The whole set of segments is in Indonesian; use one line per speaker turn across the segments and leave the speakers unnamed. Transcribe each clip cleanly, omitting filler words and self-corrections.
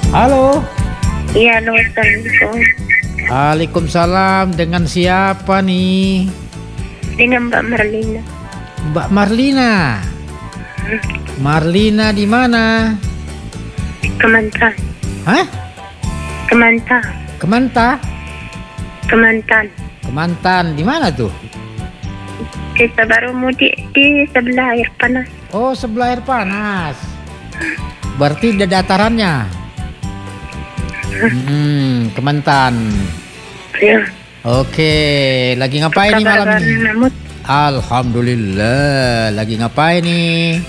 Halo.
Iya, halo, Assalamualaikum.
Waalaikumsalam. Dengan siapa nih?
Dengan Mbak Marlina.
Mbak Marlina. Marlina di mana?
Kemantan.
Hah?
Kemantan.
Kemanta?
Kemantan.
Kemantan. Di mana tuh?
Kita baru mudik di sebelah air panas.
Oh, sebelah air panas. Berarti ada datarannya. Kementan.
Ya.
Oke, lagi ngapain nih malam ini?
Namut.
Alhamdulillah, lagi ngapain nih?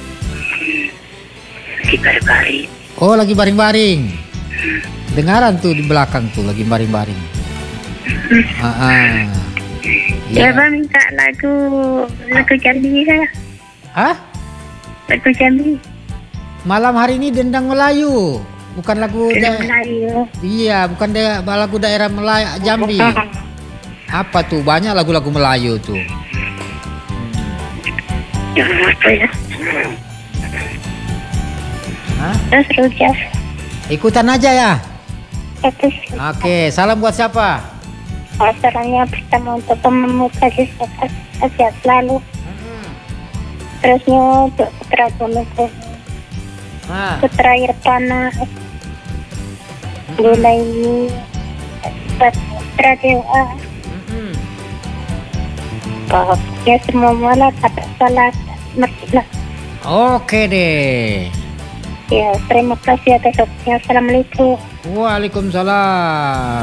Di baring-baring.
Oh, lagi baring-baring. Dengaran tuh di belakang tuh lagi baring-baring.
Ya, Bang, minta lagu Jambi ya.
Hah?
Lagu Jambi.
Malam hari ini Dendang Melayu, bukan lagu
Melayu.
Iya, bukan lagu daerah Melayu Jambi. Apa tuh? Banyak lagu-lagu Melayu tuh.
Ya, apa ya?
Hah?
Terus Rujas.
Ikutan aja ya.
Terus
Oke, salam buat siapa?
masalahnya pertama untuk pemuka sehat selalu. Terusnya untuk putra gunungku, putra air panas, mulai putra dewa. Pokoknya semua malah kata salah mertilah.
Oke deh.
Ya, terima kasih atas waktunya. Assalamualaikum.
Waalaikumsalam.